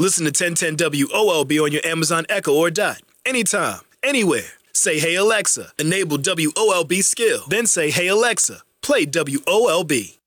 Listen to 1010 WOLB on your Amazon Echo or Dot. Anytime, anywhere. Say, hey, Alexa, enable WOLB skill. Then say, hey, Alexa, play WOLB.